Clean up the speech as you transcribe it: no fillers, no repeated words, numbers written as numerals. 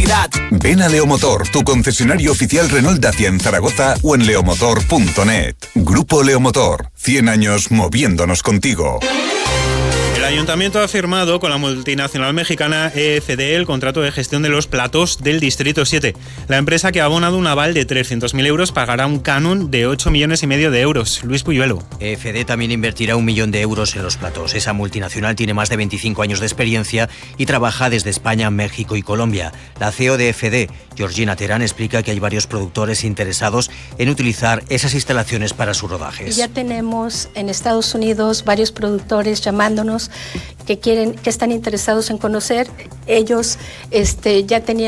calidad. Ven a Leomotor, tu concesionario oficial Renault Dacia en Zaragoza o en leomotor.net. Grupo Leomotor, 100 años moviéndonos contigo. El Ayuntamiento ha firmado con la multinacional mexicana EFD el contrato de gestión de los platós del Distrito 7. La empresa, que ha abonado un aval de 300.000 euros, pagará un canon de 8,5 millones de euros. Luis Puyuelo. EFD también invertirá 1 millón de euros en los platós. Esa multinacional tiene más de 25 años de experiencia y trabaja desde España, México y Colombia. La CEO de EFD, Georgina Terán, explica que hay varios productores interesados en utilizar esas instalaciones para sus rodajes. Ya tenemos en Estados Unidos varios productores llamándonos que están interesados en conocer. Ellos ya tenían